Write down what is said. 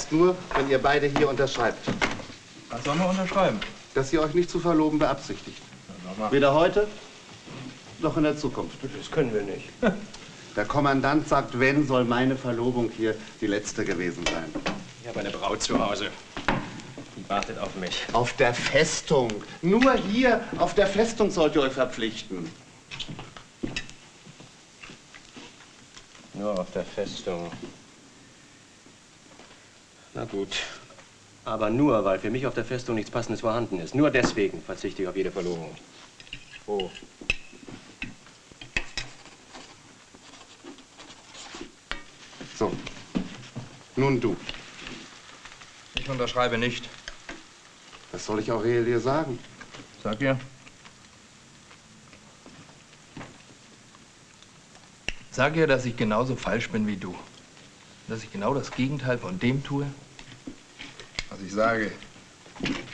heißt nur, wenn ihr beide hier unterschreibt. Was sollen wir unterschreiben? Dass ihr euch nicht zu verloben beabsichtigt. Ja, weder heute noch in der Zukunft. das können wir nicht. Der Kommandant sagt, wenn, soll meine Verlobung hier die letzte gewesen sein. Ich habe eine Braut zu Hause. Die wartet auf mich. Auf der Festung. Nur hier, auf der Festung sollt ihr euch verpflichten. Nur auf der Festung. Na gut. Aber nur, weil für mich auf der Festung nichts Passendes vorhanden ist. Nur deswegen verzichte ich auf jede Verlobung. Oh. So. Nun du. Ich unterschreibe nicht. Was soll ich Aurelie sagen? Sag ihr. Sag ihr, dass ich genauso falsch bin wie du. Dass ich genau das Gegenteil von dem tue, was ich sage.